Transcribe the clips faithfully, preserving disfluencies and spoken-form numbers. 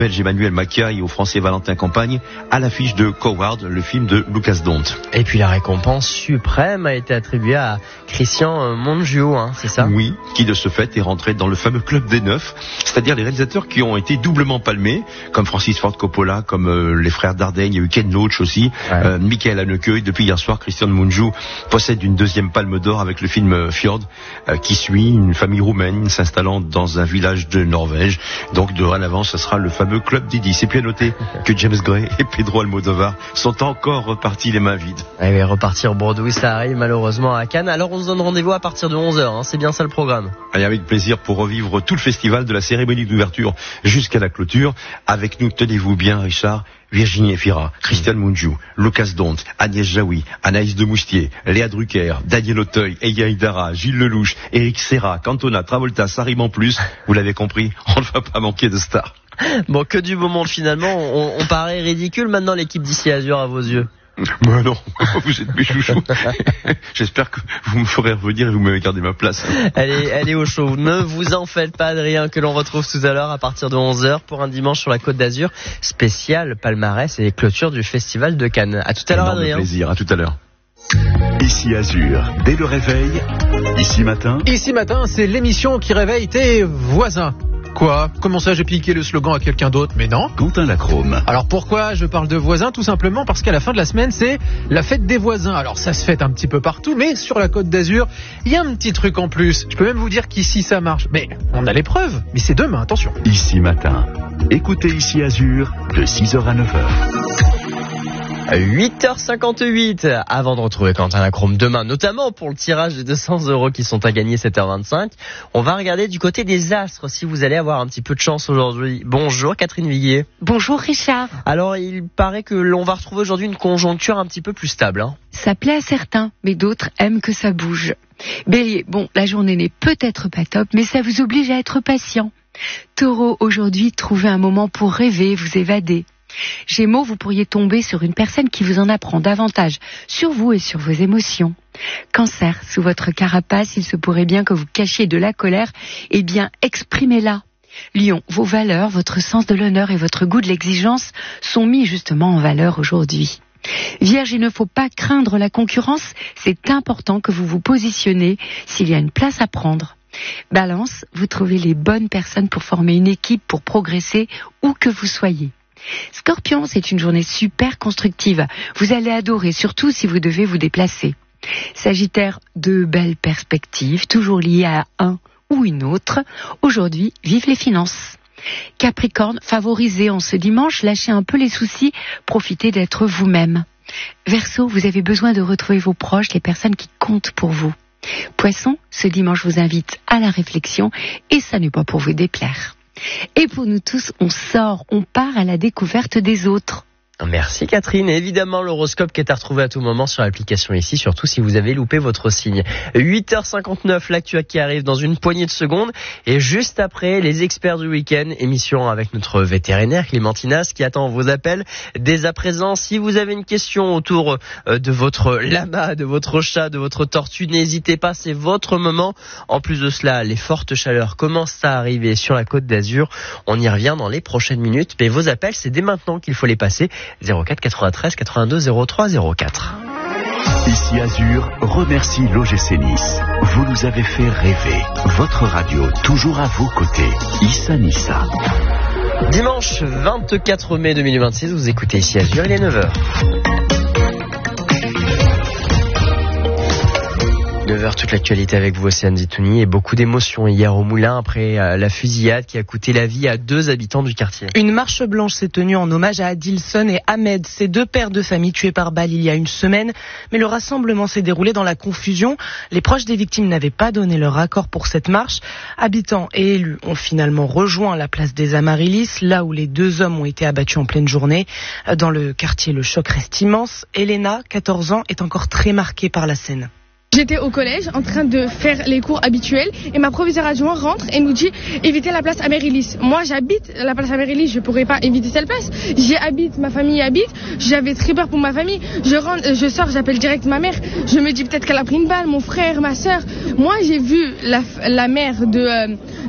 belge Emmanuel Macia et au français Valentin Campagne à l'affiche de Coward, le film de Lucas Dont. Et puis la récompense suprême a été attribuée à Christian Mungiu, hein, c'est ça ? Oui, qui de ce fait est rentré dans le fameux club des neuf, c'est-à-dire les réalisateurs qui ont été doublement palmés, comme Francis Ford Coppola, comme euh, les frères Dardenne, il y a eu Ken Loach aussi, ouais. euh, Michael Haneke, et depuis hier soir, Christian Mungiu possède une deuxième palme d'or avec le film Fjord, euh, qui suit une famille roumaine s'installant dans un village de Norvège. Donc de dorénavant, ce sera le fameux club des dix. Et puis à noter que James Gray et Pedro Almodovar sont encore repartis les mains vides. Eh oui, repartir Bredouille, ça arrive malheureusement à Cannes. Alors on se donne rendez-vous à partir de onze heures, hein, c'est bien ça le programme. Et avec plaisir pour revivre tout le festival de la cérémonie d'ouverture jusqu'à la clôture. Avec nous, tenez-vous bien Richard, Virginie Efira, Christian Mungiu, Lucas Dont, Agnès Jaoui, Anaïs de Moustier, Léa Drucker, Daniel Auteuil, Eya Hidara, Gilles Lelouch, Eric Serra, Cantona, Travolta, Sarim en plus. Vous l'avez compris, on ne va pas manquer de stars. Bon, que du beau monde finalement, on, on paraît ridicule maintenant l'équipe d'ici Azur à vos yeux. Mais non, vous êtes mes chouchous. J'espère que vous me ferez revenir et vous m'avez gardé ma place. Elle est, elle est au chaud. Ne vous en faites pas, Adrien, que l'on retrouve tout à l'heure à partir de onze heures pour un dimanche sur la Côte d'Azur spécial palmarès et clôture du Festival de Cannes. À tout à l'heure, Adrien. Plaisir, à tout à l'heure. Ici Azur, dès le réveil, ici matin. Ici matin, c'est l'émission qui réveille tes voisins. Quoi ? Comment ça, j'ai piqué le slogan à quelqu'un d'autre ? Mais non. Quentin Lacrome. Alors pourquoi je parle de voisins ? Tout simplement parce qu'à la fin de la semaine, c'est la fête des voisins. Alors ça se fête un petit peu partout, mais sur la Côte d'Azur, il y a un petit truc en plus. Je peux même vous dire qu'ici ça marche. Mais on a les preuves. Mais c'est demain, attention. Ici matin. Écoutez Ici Azur de six heures à neuf heures. huit heures cinquante-huit, avant de retrouver Quentin Lacrome demain, notamment pour le tirage de deux cents euros qui sont à gagner sept heures vingt-cinq. On va regarder du côté des astres si vous allez avoir un petit peu de chance aujourd'hui. Bonjour Catherine Viguier. Bonjour Richard. Alors il paraît que l'on va retrouver aujourd'hui une conjoncture un petit peu plus stable. Hein. Ça plaît à certains, mais d'autres aiment que ça bouge. Bélier, bon, la journée n'est peut-être pas top, mais ça vous oblige à être patient. Taureau, aujourd'hui, trouvez un moment pour rêver, vous évader. Gémeaux, vous pourriez tomber sur une personne qui vous en apprend davantage sur vous et sur vos émotions. Cancer, sous votre carapace, il se pourrait bien que vous cachiez de la colère, eh bien, exprimez-la. Lion, vos valeurs, votre sens de l'honneur et votre goût de l'exigence sont mis justement en valeur aujourd'hui. Vierge, il ne faut pas craindre la concurrence, c'est important que vous vous positionnez s'il y a une place à prendre. Balance, vous trouvez les bonnes personnes pour former une équipe, pour progresser où que vous soyez. Scorpion, c'est une journée super constructive. Vous allez adorer, surtout si vous devez vous déplacer. Sagittaire, de belles perspectives, toujours liées à un ou une autre. Aujourd'hui, vive les finances. Capricorne, favorisez en ce dimanche, lâchez un peu les soucis, profitez d'être vous-même. Verseau, vous avez besoin de retrouver vos proches, les personnes qui comptent pour vous. Poisson, ce dimanche vous invite à la réflexion et ça n'est pas pour vous déplaire. Et pour nous tous, on sort, on part à la découverte des autres. Merci Catherine. Et évidemment, l'horoscope qui est à retrouver à tout moment sur l'application ici, surtout si vous avez loupé votre signe. huit heures cinquante-neuf, l'actu qui arrive dans une poignée de secondes. Et juste après, les experts du week-end, émission avec notre vétérinaire Clémentinas qui attend vos appels dès à présent. Si vous avez une question autour de votre lama, de votre chat, de votre tortue, n'hésitez pas, c'est votre moment. En plus de cela, les fortes chaleurs commencent à arriver sur la Côte d'Azur. On y revient dans les prochaines minutes. Mais vos appels, c'est dès maintenant qu'il faut les passer. zéro quatre quatre-vingt-treize quatre-vingt-deux zéro trois zéro quatre. Ici Azur remercie l'O G C Nice. Vous nous avez fait rêver. Votre radio toujours à vos côtés. Issa Nissa. Dimanche vingt-quatre mai deux mille vingt-six, vous écoutez Ici Azur, il est neuf heures. neuf heures, toute l'actualité avec vous, Océane Zitouni, et beaucoup d'émotions hier au Moulin après euh, la fusillade qui a coûté la vie à deux habitants du quartier. Une marche blanche s'est tenue en hommage à Adilson et Ahmed, ces deux pères de famille tués par balle il y a une semaine. Mais le rassemblement s'est déroulé dans la confusion. Les proches des victimes n'avaient pas donné leur accord pour cette marche. Habitants et élus ont finalement rejoint la place des Amaryllis, là où les deux hommes ont été abattus en pleine journée. Dans le quartier, le choc reste immense. Elena, quatorze ans, est encore très marquée par la scène. J'étais au collège en train de faire les cours habituels et ma proviseure adjointe rentre et nous dit évitez la place Amaryllis. Moi j'habite la place Amaryllis, je pourrais pas éviter cette place. J'y habite, ma famille y habite, j'avais très peur pour ma famille. Je rentre, je sors, j'appelle direct ma mère. Je me dis peut-être qu'elle a pris une balle, mon frère, ma soeur. Moi j'ai vu la, la mère de, euh,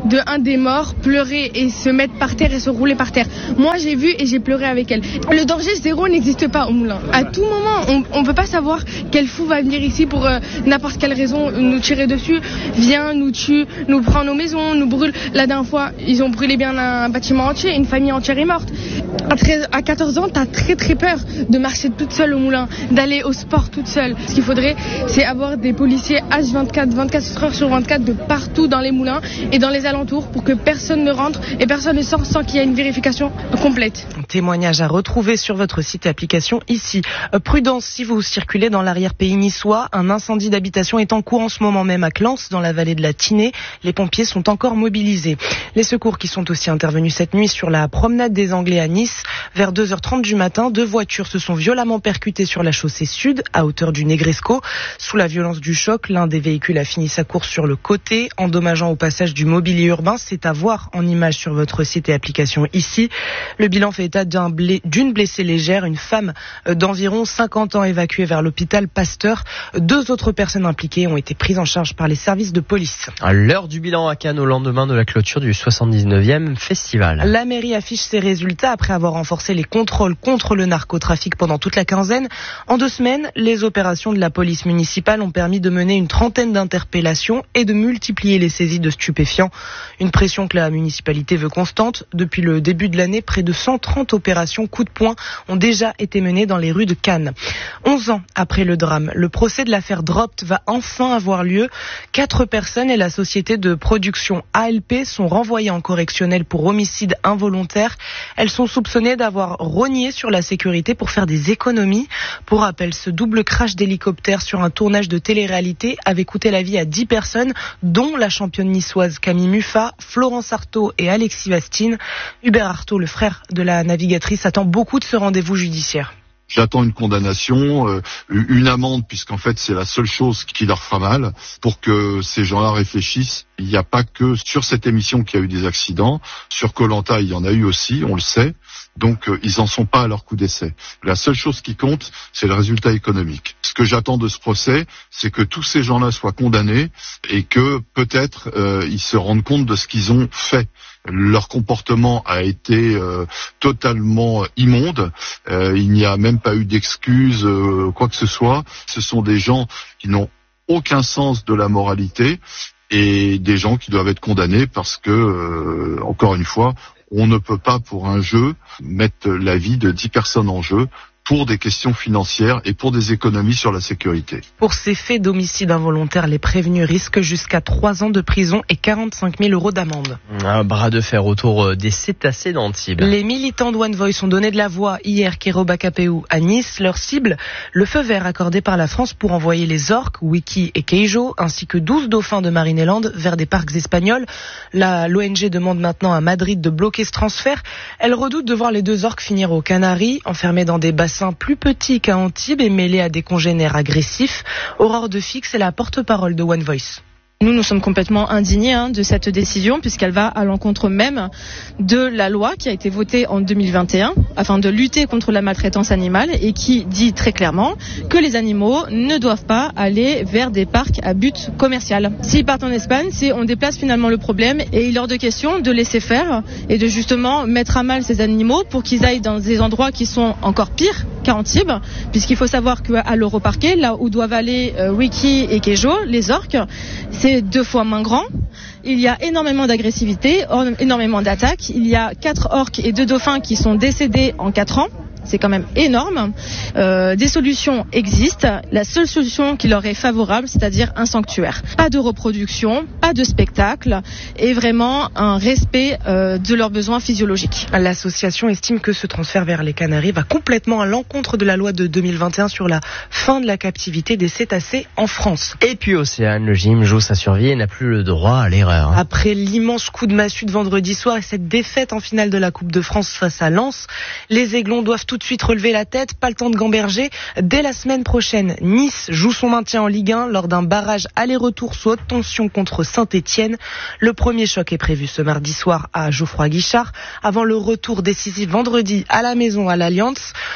de un des morts pleurer et se mettre par terre et se rouler par terre. Moi j'ai vu et j'ai pleuré avec elle. Le danger zéro n'existe pas au moulin. À tout moment, on ne peut pas savoir quel fou va venir ici pour euh, n'importe quelle raison nous tirer dessus, vient, nous tue, nous prend nos maisons, nous brûle. La dernière fois, ils ont brûlé bien un bâtiment entier, une famille entière est morte. À, treize, à quatorze ans, t'as très très peur de marcher toute seule au moulin, d'aller au sport toute seule. Ce qu'il faudrait, c'est avoir des policiers H vingt-quatre, vingt-quatre heures sur vingt-quatre de partout dans les moulins et dans les alentours pour que personne ne rentre et personne ne sort sans qu'il y ait une vérification complète. Témoignage à retrouver sur votre site et application ici. Euh, prudence si vous circulez dans l'arrière-pays niçois. Un incendie d'habitation est en cours en ce moment même à Clans, dans la vallée de la Tinée. Les pompiers sont encore mobilisés. Les secours qui sont aussi intervenus cette nuit sur la promenade des Anglais à Nice. Vers deux heures trente du matin, deux voitures se sont violemment percutées sur la chaussée sud, à hauteur du Negresco. Sous la violence du choc, l'un des véhicules a fini sa course sur le côté, endommageant au passage du mobilier urbain. C'est à voir en image sur votre site et application ici. Le bilan fait état d'un blé, d'une blessée légère, une femme d'environ cinquante ans évacuée vers l'hôpital Pasteur. Deux autres personnes impliquées ont été prises en charge par les services de police. À l'heure du bilan à Cannes au lendemain de la clôture du soixante-dix-neuvième festival. La mairie affiche ses résultats après avoir renforcé les contrôles contre le narcotrafic pendant toute la quinzaine. En deux semaines, les opérations de la police municipale ont permis de mener une trentaine d'interpellations et de multiplier les saisies de stupéfiants. Une pression que la municipalité veut constante. Depuis le début de l'année, près de cent trente opérations coup de poing ont déjà été menées dans les rues de Cannes. Onze ans après le drame, le procès de l'affaire Dropt va enfin avoir lieu. Quatre personnes et la société de production A L P sont renvoyées en correctionnel pour homicide involontaire. Elles sont soupçonnées d'avoir rogné sur la sécurité pour faire des économies. Pour rappel, ce double crash d'hélicoptère sur un tournage de télé-réalité avait coûté la vie à dix personnes, dont la championne niçoise Camille Muffat, Florence Artaud et Alexis Vastine. Hubert Artaud, le frère de la navigatrice, attend beaucoup de ce rendez-vous judiciaire. J'attends une condamnation, euh, une amende, puisqu'en fait c'est la seule chose qui leur fera mal, pour que ces gens-là réfléchissent. Il n'y a pas que sur cette émission qu'il y a eu des accidents. Sur Koh-Lanta, il y en a eu aussi, on le sait. Donc euh, ils en sont pas à leur coup d'essai. La seule chose qui compte, c'est le résultat économique. Ce que j'attends de ce procès, c'est que tous ces gens-là soient condamnés et que peut-être euh, ils se rendent compte de ce qu'ils ont fait. Leur comportement a été euh, totalement immonde. Euh, il n'y a même pas eu d'excuses, euh, quoi que ce soit. Ce sont des gens qui n'ont aucun sens de la moralité et des gens qui doivent être condamnés parce que, euh, encore une fois, on ne peut pas, pour un jeu, mettre la vie de dix personnes en jeu pour des questions financières et pour des économies sur la sécurité. Pour ces faits d'homicide involontaire, les prévenus risquent jusqu'à trois ans de prison et quarante-cinq mille euros d'amende. Un bras de fer autour des cétacés d'Antibes. Les militants de One Voice ont donné de la voix hier Kéroba Kapéou à Nice. Leur cible, le feu vert accordé par la France pour envoyer les orques, Wiki et Keijo, ainsi que douze dauphins de Marineland vers des parcs espagnols. La, l'O N G demande maintenant à Madrid de bloquer ce transfert. Elle redoute de voir les deux orques finir aux Canaries, enfermés dans des bassins plus petit qu'à Antibes et mêlé à des congénères agressifs. Aurore de Fix est la porte-parole de One Voice. Nous, nous sommes complètement indignés hein, de cette décision puisqu'elle va à l'encontre même de la loi qui a été votée en deux mille vingt et un afin de lutter contre la maltraitance animale et qui dit très clairement que les animaux ne doivent pas aller vers des parcs à but commercial. S'ils partent en Espagne, c'est on déplace finalement le problème et il est hors de question de laisser faire et de justement mettre à mal ces animaux pour qu'ils aillent dans des endroits qui sont encore pires qu'à Antibes, puisqu'il faut savoir qu'à l'Europarquet, là où doivent aller euh, Wiki et Keijo, les orques, c'est deux fois moins grand. Il y a énormément d'agressivité, énormément d'attaques. Il y a quatre orques et deux dauphins qui sont décédés en quatre ans. C'est quand même énorme. Euh, des solutions existent. La seule solution qui leur est favorable, c'est-à-dire un sanctuaire. Pas de reproduction, pas de spectacle et vraiment un respect euh, de leurs besoins physiologiques. L'association estime que ce transfert vers les Canaries va complètement à l'encontre de la loi de deux mille vingt et un sur la fin de la captivité des cétacés en France. Et puis Océane, le gym joue sa survie et n'a plus le droit à l'erreur. Après l'immense coup de massue de vendredi soir et cette défaite en finale de la Coupe de France face à Lens, les Aiglons doivent tout de suite relever la tête, pas le temps de gamberger. Dès la semaine prochaine, Nice joue son maintien en Ligue un lors d'un barrage aller-retour sous haute tension contre Saint-Etienne. Le premier choc est prévu ce mardi soir à Geoffroy Guichard, avant le retour décisif vendredi à la maison à l'Alliance.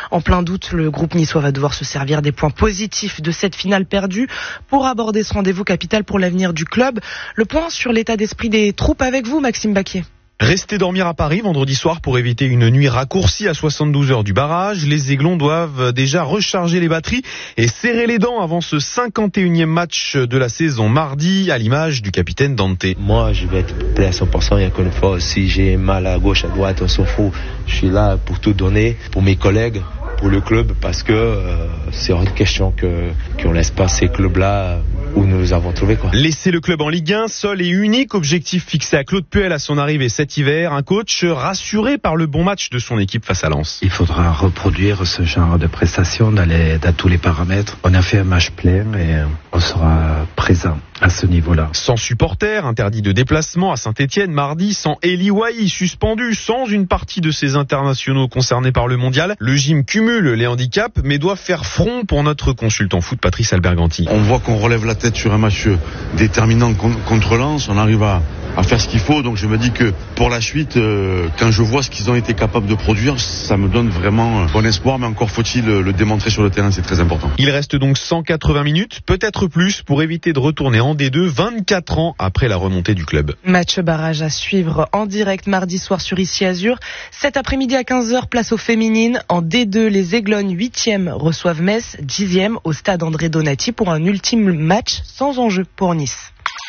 En plein doute, le groupe niçois va devoir se servir des points positifs de cette finale perdue pour aborder ce rendez-vous capital pour l'avenir du club. Le point sur l'état d'esprit des troupes avec vous, Maxime Baquier. Rester dormir à Paris vendredi soir pour éviter une nuit raccourcie à soixante-douze heures du barrage. Les Aiglons doivent déjà recharger les batteries et serrer les dents avant ce cinquante et unième match de la saison mardi, à l'image du capitaine Dante. Moi, je vais être prêt à cent pour cent, il y a qu'une fois. Si j'ai mal à gauche, à droite, on s'en fout. Je suis là pour tout donner, pour mes collègues, pour le club, parce que euh, c'est hors de question que, qu'on laisse pas ces clubs-là où nous les avons trouvés, quoi. Laisser le club en Ligue un, seul et unique objectif fixé à Claude Puel à son arrivée cet hiver. Un coach rassuré par le bon match de son équipe face à Lens. Il faudra reproduire ce genre de prestations dans, les, dans tous les paramètres. On a fait un match plein et on sera présent à ce niveau-là. Sans supporters, interdit de déplacement à Saint-Etienne mardi, sans Eli Wahi suspendu, sans une partie de ses internationaux concernés par le mondial. Le gym cumule les handicaps mais doit faire front pour notre consultant foot Patrice Alberganti. On voit qu'on relève la tête sur un match déterminant contre Lens, on arrive à, à faire ce qu'il faut, donc je me dis que pour la suite, euh, quand je vois ce qu'ils ont été capables de produire, ça me donne vraiment bon espoir, mais encore faut-il le, le démontrer sur le terrain, c'est très important. Il reste donc cent quatre-vingts minutes, peut-être plus, pour éviter de retourner en D deux vingt-quatre ans après la remontée du club. Match barrage à suivre en direct mardi soir sur Ici Azur. Cet après-midi à quinze heures, place aux féminines. En D deux, les Aiglons huitième reçoivent Metz, dixième au stade André Donati pour un ultime match sans enjeu pour Nice.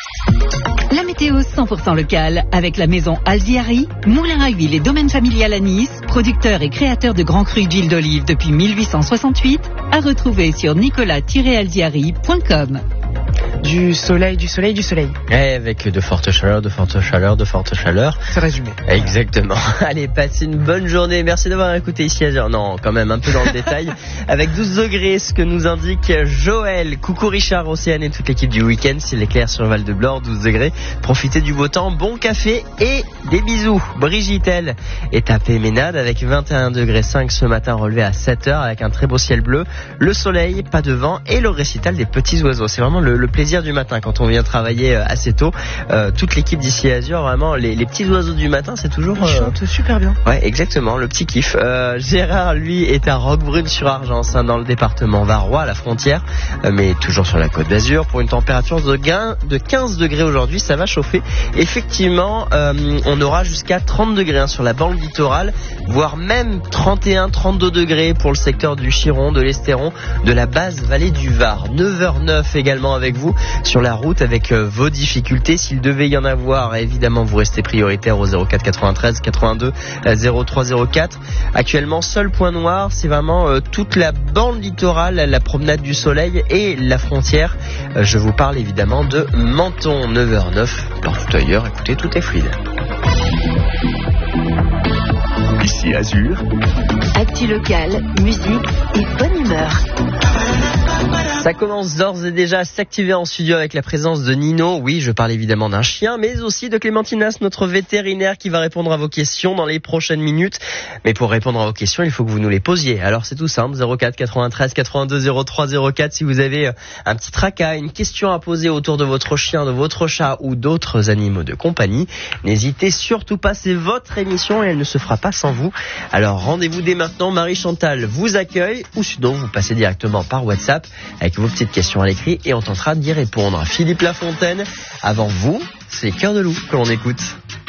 La météo cent pour cent locale avec la maison Alziari, moulin à huile et domaine familial à Nice, producteur et créateur de grands crus d'huile d'olive depuis mille huit cent soixante-huit, à retrouver sur nicolas tiret alziari point com. Du soleil, du soleil, du soleil. Et avec de fortes chaleurs, de fortes chaleurs, de fortes chaleurs. C'est résumé. Exactement. Allez, passez une bonne journée. Merci d'avoir écouté Ici Azur. Non, quand même un peu dans le détail. Avec douze degrés, ce que nous indique Joël. Coucou Richard, Océane et toute l'équipe du week-end. C'est l'éclair sur Val de Blore, douze degrés. Profitez du beau temps, bon café et des bisous. Brigitte, elle, est à Péménade avec vingt et un degrés cinq ce matin, relevé à sept heures avec un très beau ciel bleu. Le soleil, pas de vent et le récital des petits oiseaux. C'est vraiment le, le plaisir du matin quand on vient travailler assez tôt. Euh, toute l'équipe d'Ici Azur, vraiment, les, les petits oiseaux du matin, c'est toujours... Euh... Ils chantent super bien. Ouais, exactement, le petit kiff. Euh, Gérard, lui, est à Roquebrune-sur-Argence, hein, dans le département Varois, à la frontière, euh, mais toujours sur la Côte d'Azur, pour une température de, gain, de quinze degrés aujourd'hui. Ça va chauffer. Effectivement, euh, on aura jusqu'à trente degrés hein, sur la bande littorale, voire même trente et un, trente-deux degrés pour le secteur du Chiron, de l'Estéron, de la basse vallée du Var. neuf heures neuf également avec vous sur la route avec euh, vos difficultés. S'il devait y en avoir, évidemment, vous restez prioritaire au zéro quatre quatre-vingt-treize quatre-vingt-deux zéro trois zéro quatre. Actuellement, seul point noir, c'est vraiment euh, toute la bande littorale, la promenade du Soleil et la frontière. Euh, je vous parle évidemment de Menton. neuf heures neuf. Partout ailleurs, écoutez, tout est fluide. Ici Azur. Actu local, musique et bonne humeur. Ça commence d'ores et déjà à s'activer en studio avec la présence de Nino. Oui, je parle évidemment d'un chien, mais aussi de Clémentinas, notre vétérinaire qui va répondre à vos questions dans les prochaines minutes. Mais pour répondre à vos questions, il faut que vous nous les posiez. Alors c'est tout simple, zéro quatre quatre-vingt-treize quatre-vingt-deux zéro trois zéro quatre. Si vous avez un petit tracas, une question à poser autour de votre chien, de votre chat ou d'autres animaux de compagnie, n'hésitez surtout pas, c'est votre émission et elle ne se fera pas sans vous. Alors rendez-vous dès maintenant, Marie-Chantal vous accueille ou sinon vous passez directement par WhatsApp avec vos petites questions à l'écrit et on tentera d'y répondre. Philippe Lafontaine, avant vous, c'est Cœur de loup que l'on écoute.